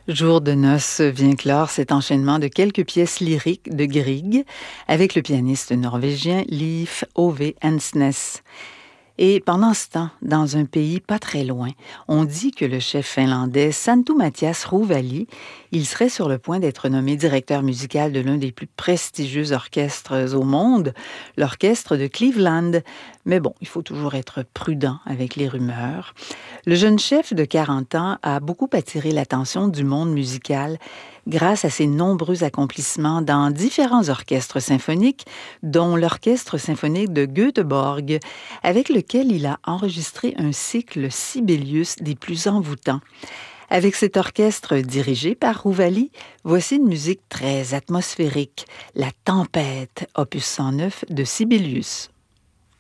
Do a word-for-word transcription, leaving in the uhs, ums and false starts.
Jour de noces vient clore cet enchaînement de quelques pièces lyriques de Grieg avec le pianiste norvégien Leif Ove Ansnes. Et pendant ce temps, dans un pays pas très loin, on dit que le chef finlandais Santu Mathias Rouvali, il serait sur le point d'être nommé directeur musical de l'un des plus prestigieux orchestres au monde, l'orchestre de Cleveland. Mais bon, il faut toujours être prudent avec les rumeurs. Le jeune chef de quarante ans a beaucoup attiré l'attention du monde musical grâce à ses nombreux accomplissements dans différents orchestres symphoniques, dont l'Orchestre symphonique de Göteborg, avec lequel il a enregistré un cycle Sibelius des plus envoûtants. Avec cet orchestre dirigé par Rouvali, voici une musique très atmosphérique, La Tempête, opus cent neuf de Sibelius.